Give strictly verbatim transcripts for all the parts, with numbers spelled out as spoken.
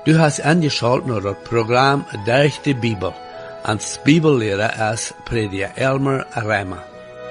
Du hast angeschaut naar het programma Durch die Bibel. Als Bibellehrer ist Prediger Elmer Reimer.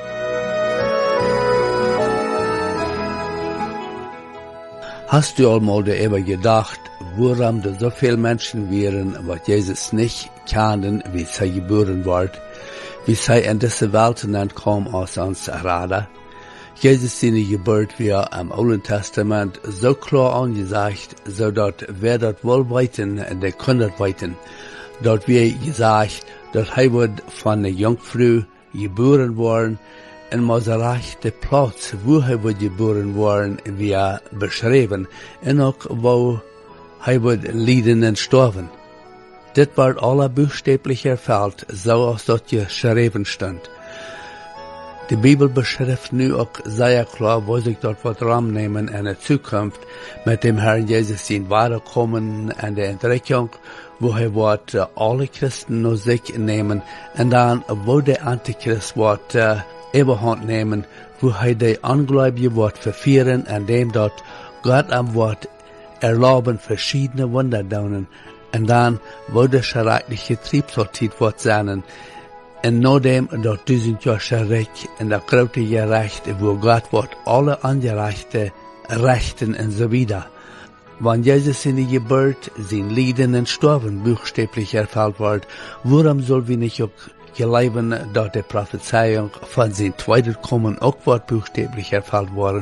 Hast du einmal darüber gedacht, warum da so viele Menschen wären, was Jesus nicht kannten, wie sie geboren wird, wie sie in diese Welt hineinkommen aus uns Rada? Jesus seine Geburt wird im Alten Testament so klar angesagt, so dass wer das wohl weiten, der kann das weiten. Dort wird gesagt, dass er wird von der Jungfrau geboren worden, en maar de rechte plaats waar hij wordt geboren worden, weer beschreven, en ook waar hij wordt lijden en sterven. Dit wordt alle buchstäblich erfüllt, zoals dat geschreven stond. De Bibel beschrijft nu ook sehr klar, wo sich dort wat ramnemen in de Zukunft mit dem Herrn Jesus zijn Wiederkommen en de Entrückung, wo er wird uh, alle Christen nur sich nehmen, en dan wo der Antichrist wird uh, Überhand nehmen, wo er die Ungläubige wird verführen, indem dort Gott am Wort erlauben verschiedene Wunder daunen, und dann wo der schreckliche Triebsoltit wird sein, und nachdem dort tausend Jahre Reich in der große Gerecht, wo Gott wird alle Ungerechte rechten und so wieder. Wenn Jesus in die Geburt, sein Leiden und Sterben buchstäblich erfüllt wird, warum soll wir nicht auch glauben, dass die Prophezeiung von sein zweiten Kommen auch wird buchstäblich erfüllt worden?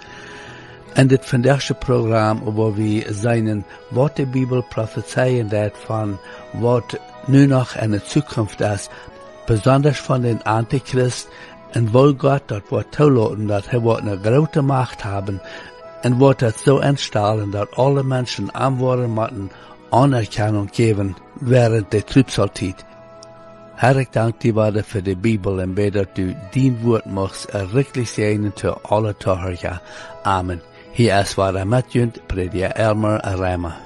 In das vandaagse Programm, wo wir seinen, was die Bibel prophezeien wird von, was nun noch in der Zukunft ist, besonders von den Antichrist, und wo Gott dort wird zulassen, dass er wird eine große Macht haben, und wird das so einstellen, dass alle Menschen Antworten müssen Anerkennung geben während der Trübsalzeit. Herr, ich danke dir weiter für die Bibel und bete, dass du dein Wort machst, richtig segnen für alle Zuhörer. Amen. Hier ist weiter Matjünd, Prediger Elmer Reimer.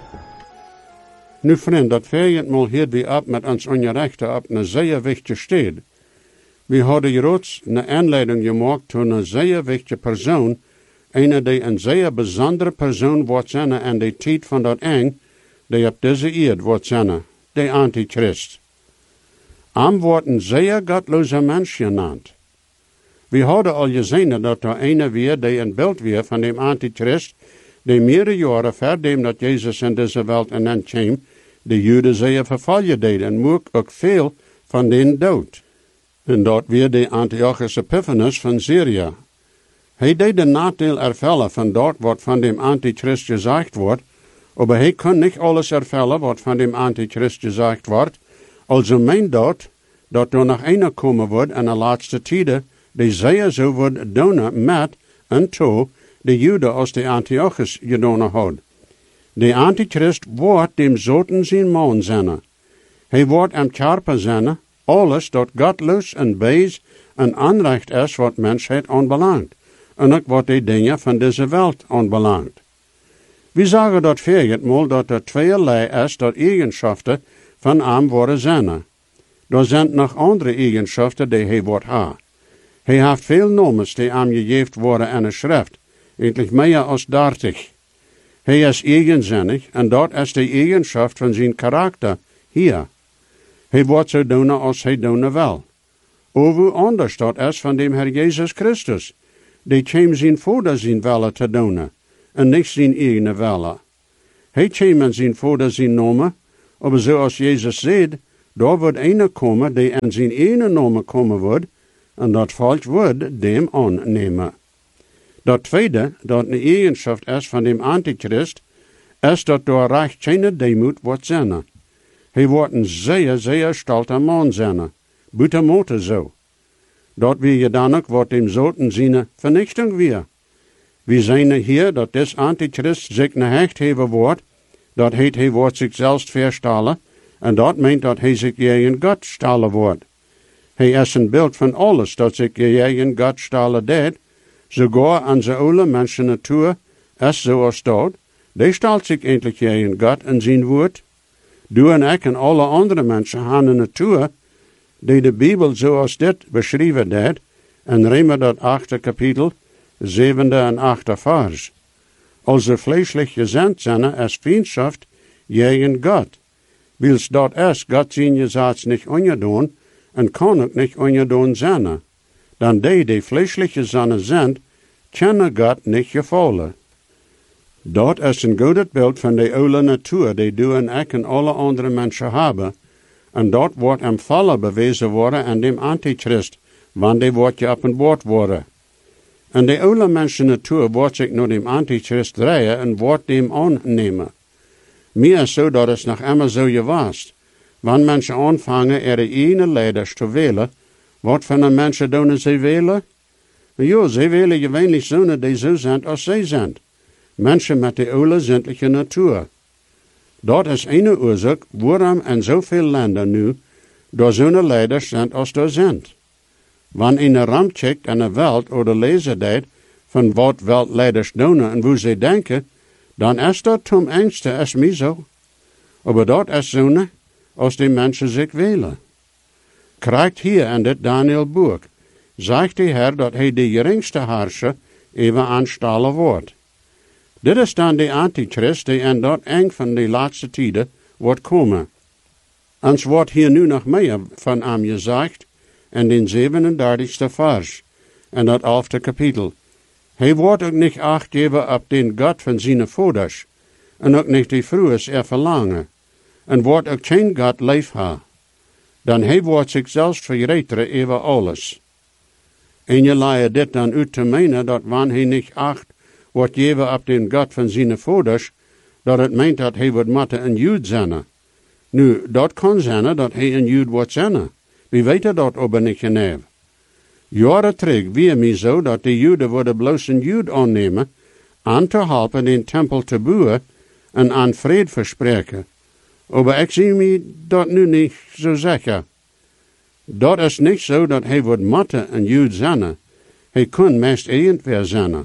Nu vriend, dat vijand hier wie ab met ons ongerechte op een zeer wichtige stad. We hadden reeds een aanleiding gemaakt tot een zeer wichtige persoon, een die een zeer bijzondere persoon wordt zijn in de tijd van dat eng, die op deze eerd wordt zijn, de Antichrist. Am wordt een zeer gottloze mens genannt. We hadden al gezien dat er een weer die een beeld weer van de Antichrist, die meerdere jaren verdem dat Jezus in deze wereld en kwam, de Joden zeer vervolgen deed en moek ook veel van den dood. En dat weer de Antiochus Epiphanes van Syrië. Hij deed de nadeel ervellen van dat wat van dem Antichrist gezegd wordt, maar hij kon niet alles ervellen wat van dem Antichrist gezegd wordt, also meint dat, dat er nog een komen wordt in de laatste tijden, die zeer zo wordt doen met en toe de Joden als de Antiochus gedaan had. De Antichrist wordt dem zoten zijn man zijn. Hij wordt am Körper zijn, alles dat godloos en bees en onrecht is wat mensheid aanbelangt, en ook wat de dingen van deze wereld aanbelangt. We zeggen dat vierentmal dat er tweeërlei is dat eigenschaften van hem worden zijn. Er zijn nog andere eigenschaften die hij wordt ha. Hij heeft veel noemens die hem gegeven worden in de schrift, eigenlijk meer als dertig. Hij is eigenzinnig en dat is de eigenschap van zijn karakter hier. Hij wordt zo doen als hij doen wil. Hoe anders dat is van dem Herr Jesus Christus, die kwam zijn vader zijn willen te doen, en niet zijn eigen willen. Hij kwam in zijn vader zijn nomen, maar zoals Jezus zegt, daar wordt een komen die in zijn eigen nomen komen wordt, en dat volk wordt dem aannemen. Dat tweede, dat een eigenschap is van dem Antichrist, is dat door recht geen deemoed wordt zijn. Hij wordt een zeer, zeer stolte man zijn, buitenmote zo. Dat weer dan ook wat dem zoten zijn vernichting weer. We zijn hier dat des Antichrist zich ne hecht hebben wordt, dat heet hij wordt zichzelf verstellen, en dat meent dat hij zich tegen God stellen wordt. Hij is een beeld van alles dat zich tegen God stellen deed, sogar aan zijn oude mensen natuur is zoals dat, die stelt zich eindelijk tegen God en zijn woord. Du en ik en alle andere mensen hebben een natuur, die de Bijbel zoals dit beschreven deed, en Römer dat achte kapitel, zevende en achte vers. Als ze vleeselijk gezind zijn, is vriendschaft Jegen Gott. Wils dat is Gott zijn Gesetz nicht ongedaan, en kan ook nicht ongedaan zijn. Dan die, die vleeselijke zonne zijn, kennen Gott nicht gevallen. Dat is een goed beeld van de oude natuur, die du en ik en alle andere mensen hebben. En dat wordt hem vallen bewezen worden aan dem Antichrist, wanneer die wordt geopenbaard worden. En de oude mensen natuur wordt zich naar dem Antichrist draaien en wordt dem aannemen. Meer zo dat het nog immer zo geweest. Wanneer mensen aanvangen er ene leiders te willen, wat van de mensen doen ze willen? Ja, ze willen gewöhnlich zonen die zo zijn als zij zijn. Mensen met de oude zindelijke natuur. Dat is een oorzaak waarom in zoveel landen nu door zo'n leiders zijn als er zijn. Wanneer een ramp kijkt aan de wereld of de lezer deed van wat wereldleiders doen en hoe ze denken, dan is dat tom engste als mij zo. Maar dat is zo'n als die mensen zich willen. Krijgt hier in dit Daniel boek, zegt de Heer dat hij de geringste harscher even aanstellen wordt. Dit is dan de Antichrist die in dat eng van de laatste tijden wordt komen. Ons wordt hier nu nog meer van hem gezegd in den zevenendertigste vers, in dat elfde kapitel. Hij wordt ook niet acht geven op den God van zijn vaders, en ook niet die vroegers er verlangen, en wordt ook geen God lief ha. Dan hij wordt zichzelf verreteren over alles. En je leidt dit dan uit te menen dat wanneer hij niet acht wordt geven op den God van zijn vaders, dat het meent dat hij wordt moeten een Jood zijn. Nu, dat kan zijn dat hij een Jood wordt zijn. Wie weet dat aber niet geneef. Jaren terug weer mij zo dat de Joden worden bloos een Jood aannemen, aan te helpen den tempel te bouwen en aan vrede verspreken. Maar ik zie mij dat nu niet zo zeker. Dat is niet zo dat hij wordt moeten een Jood zijn. Hij kan meest irgendwer zijn.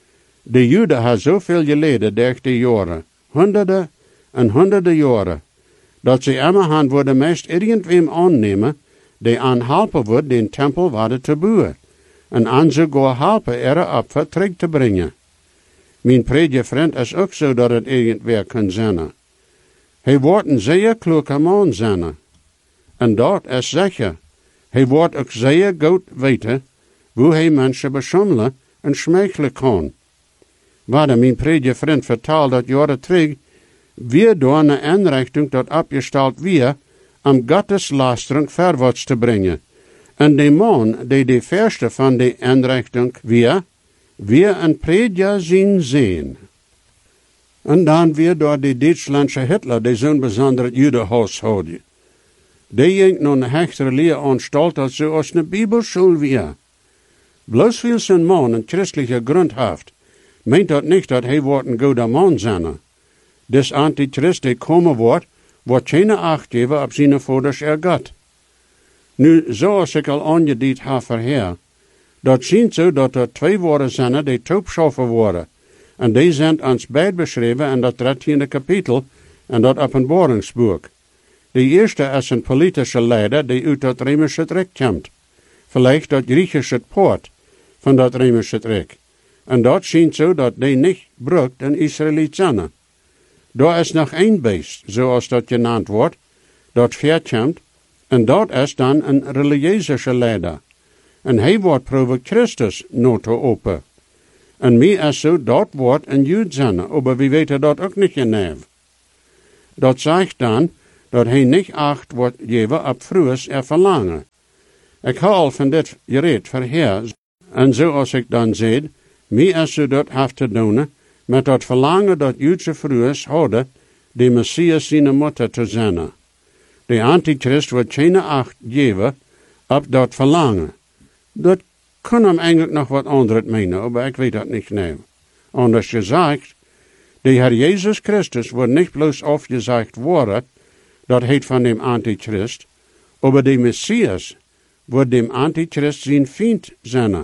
De Joden hebben zoveel geleden durch de jaren, honderden en honderden jaren, dat ze immerhand worden meest irgendwem aannemen, die aan helpen wordt den tempel worden te bouwen, en aan ze gaan helpen er opfer terug te brengen. Mijn prediger vriend is ook zo dat het irgendwer kan zijn. Hij wordt een zeer kloeke man zijn. En dat is zeker. Hij wordt ook zeer goed weten, hoe hij mensen beschommelen en schmeichelen kan. Waar mijn prediger vriend vertelt dat jaren terug, weer door een inrichting dat opgesteld weer, om Gottes lastering verwaarts te brengen. En de man die de verste van de inrichting weer, weer een prediger zien zien. En dan weer door de Duitslandse Hitler, die zo'n bijzonder Judenhaus had. Die ging naar een hechtere leeranstalt als zoals een Bibelschool weer. Bloos viel zijn man een christelijke grond heeft, meent dat niet dat hij wordt een goede man zijn. Des Antichrist die komen wordt, wordt geen acht geven op zijn vaders er God. Nu, zoals ik al aangediend heb voorher, dat ziet zo dat er twee woorden zijn die toepschaffen worden. En die zijn ons beide beschreven in dat dertiende kapitel en dat openbaringsboek. De eerste is een politische leider die uit dat Römische Rijk komt. Vielleicht dat Griechische poort van dat Römische Rijk. En dat ziet zo dat die niet brukt een Israëliet zijn. Daar is nog één beest, zoals dat genaamd wordt, dat verkomt, en dat is dan een religieuze leider. En hij wordt probeert Christus nooit te open. En mij is zo, dat wordt een Jood zijn, maar wie weten dat ook niet geneef. Dat zegt dan, dat hij niet acht wordt geven op vroegers er verlangen. Ik haal van dit gereed verheer, en zoals ik dan zei, mij is zo dat heeft te doen, met dat verlangen dat Joodse vroegers hadden, de Messias zijn moeder te zijn. De Antichrist wordt geen acht geven op dat verlangen. Dat kan hem eigenlijk nog wat anders menen, maar ik weet dat niet nee. Anders gezegd, de Heer Jezus Christus wordt niet bloos afgezegd worden, dat heet van dem Antichrist, maar de Messias wordt dem Antichrist zijn vriend zijn.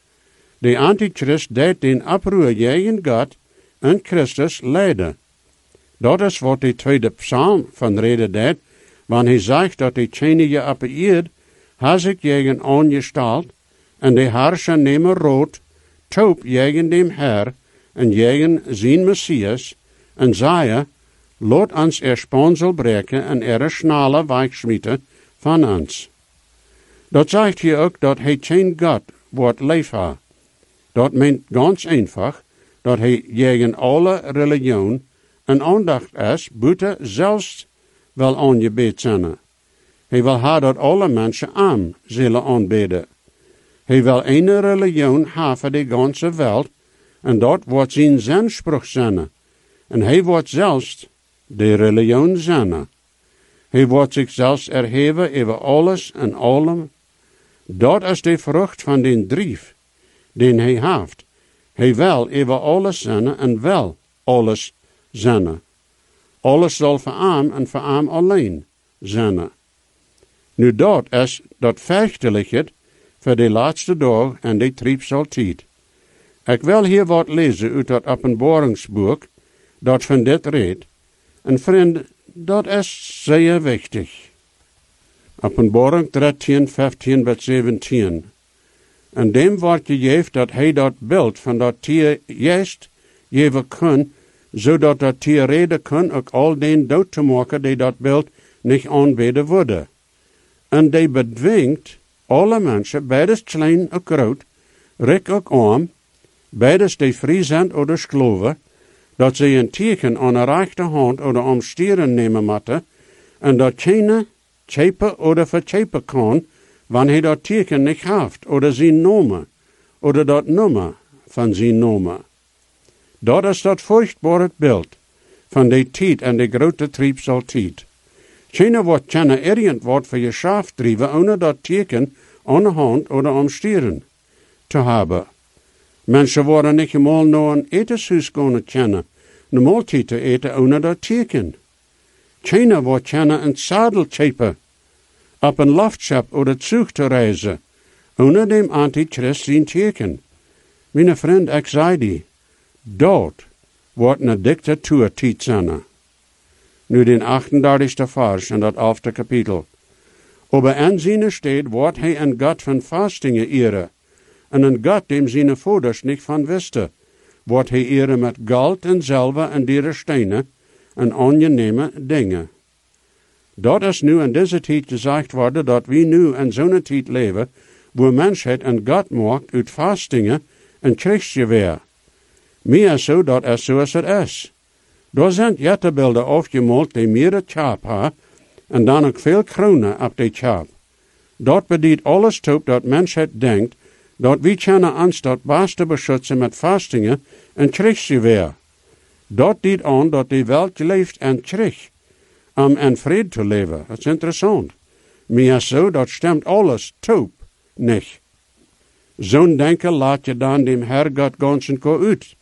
De Antichrist deed den oproer tegen God en Christus leiden. Dat is wat de tweede psalm van reden deed, wanneer hij zegt dat de tjenige op de eerd has zich tegen aangesteld, en de harscher nemen rood, toop tegen dem Herr, en tegen zijn Messias, en zei, Laat ons er sponsel breken en er snelle weichschmieten van ons. Dat zegt hier ook dat hij geen God wordt leef ha. Dat meint ganz einfach, dat hij tegen alle religion en aandacht is, buiten zelfs wel aangebeed zijn. Hij wil ha dat alle mensen aan zullen aanbidden. Hij wil een religion ha voor de ganze wereld, en dat wordt zijn zenspruch zijn. En hij wordt zelfs de religion zijn. Hij wordt zich zelfs erheven over alles en allem. Dat is de vrucht van den drief, den hij heeft. Hij wil over alles zijn en wel alles zijn. Alles zal voor hem en voor hem alleen zijn. Nu dat is dat vechterlijkheid voor de laatste dag en de triebsaltijd. Ik wil hier wat lezen uit dat openbaringsboek, dat van dit redt. En vriend, dat is zeer wichtig. Openbaring dertien, vijftien tot zeventien. En dem wordt gegeven dat hij dat beeld van dat tier juist geven kan, zodat dat tier reden kan ook al den dood te maken die dat beeld niet aanbeden worden. En die bedwingt alle mensen, beides klein en groot, rijk ook arm, beides die vrij zijn of geloven, dat ze een teken aan de rechterhand of om stieren nemen moeten, en dat geen chepen of verchepen kan, wanneer hij dat teken niet heeft, of zijn nomen, of dat nummer van zijn nomen. Dat is dat furchtbare beeld van de tijd en de grote triebsaltijd. Geen wordt kennen ergens wat voor je schaaf drijven, ohne dat teken aan de hand of om stieren te hebben. Mensen worden niet eenmaal naar een etenshuis gaan kennen, een maaltijd te eten ohne dat teken. Geen wordt kennen een zadel chepen, op een loftschap of het zoek te reizen, ohne dem antichrist zijn teken. Mijn vriend, ik zei die, dat wordt een dictatuur tijd zijn. Nu den achtendertigste vers in dat elfde kapitel. Aber in zijn steed wordt hij een God van vastingen ere, en een God dem zijn voeders niet van wisten, wordt hij ere met goud en zilver en dure stenen en aangename dingen. Dat is nu in deze tijd gezegd worden dat we nu in zo'n tijd leven, waar mensheid een God maakt uit vastingen en krijgsgeweer. Meer zo dat is zoals het is. Daar zijn jettebeelden afgemald die meer het schaap ha, en dan ook veel kronen op de schaap. Dat bedient alles toe dat mensheid denkt, dat we kunnen ons dat beste beschützen met vastingen en krijgsgeweer. Dat dient aan dat de wereld leeft en krijgt, om in vrede te leven. Dat is interessant. Meer zo, dat stemt alles toe, niet. Zo'n denken laat je dan dem Herrgott ganzen ko uit.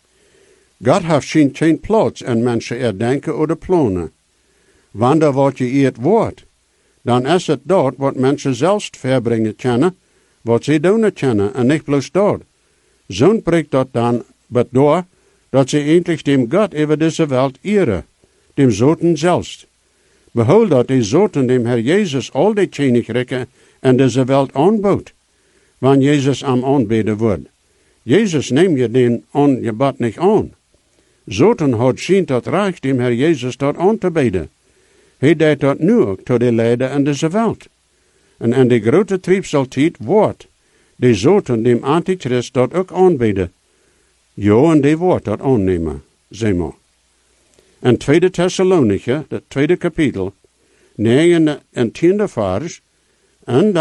God heeft geen, geen plaats in mensen erdenken of plannen. Wanneer wat je eet wordt, dan is het dat wat mensen zelfs verbrengen kunnen, wat ze doen kunnen, en niet bloos dat. Zo'n prikt dat dan bedoor, dat ze eindelijk dem God over deze wereld eren, dem Zoten zelfs. Behoud dat die Zoten dem Herr Jezus al die Königreiche en deze wereld aanbouwt, wanneer Jezus am aanbeden wordt. Jezus neemt je den aangebod niet aan. Zoten had schijnt dat recht dem Herr Jezus dat aan te bidden. Hij deed dat nu ook tot de leider in deze wereld. En in de grote triebsaltijd wordt de Zoten dem Antichrist dat ook aanbidden. Jo, en die wordt dat aannemen, zeg maar. In tweede Thessalonicher, het tweede kapitel, negende en tiende vers, en